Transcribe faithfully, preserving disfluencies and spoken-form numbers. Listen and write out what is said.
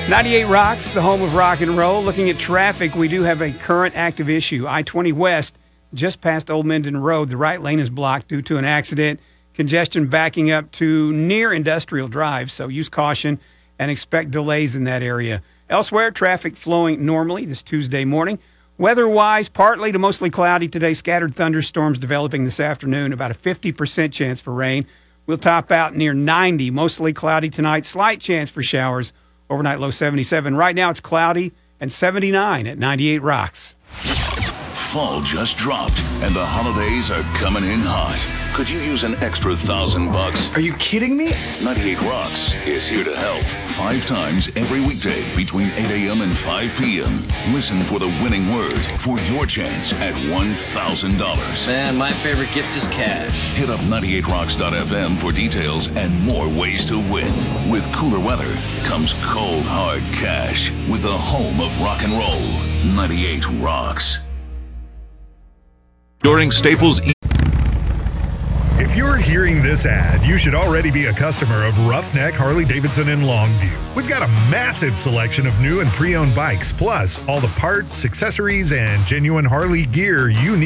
ninety-eight Rocks, the home of rock and roll. Looking at traffic, we do have a current active issue. I twenty West, just past Old Minden Road. The right lane is blocked due to an accident. Congestion backing up to near Industrial Drive, so use caution and expect delays in that area. Elsewhere, traffic flowing normally this Tuesday morning. Weather-wise, partly to mostly cloudy today. Scattered thunderstorms developing this afternoon. About a fifty percent chance for rain. We'll top out near ninety. Mostly cloudy tonight. Slight chance for showers. Overnight low seventy-seven. Right now it's cloudy and seventy-nine at ninety-eight Rocks. Fall just dropped and the holidays are coming in hot. Could you use an extra thousand bucks? Are you kidding me? ninety-eight Rocks is here to help. Five times every weekday between eight a.m. and five p.m. Listen for the winning word for your chance at one thousand dollars. Man, my favorite gift is cash. Hit up ninety-eight rocks dot f m for details and more ways to win. With cooler weather comes cold, hard cash with the home of rock and roll. ninety-eight Rocks. During Staples E- If you're hearing this ad, you should already be a customer of Roughneck Harley-Davidson in Longview. We've got a massive selection of new and pre-owned bikes, plus all the parts, accessories, and genuine Harley gear you need.